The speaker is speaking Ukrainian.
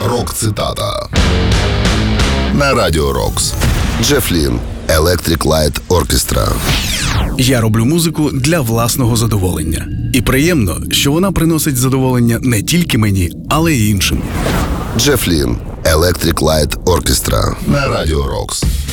Рок-цитата на Радіо Рокс. Джеф Лін, Electric Light Orchestra. Я роблю музику для власного задоволення. І приємно, що вона приносить задоволення не тільки мені, але й іншим. Джеф Лін, Electric Light Orchestra на Радіо Рокс.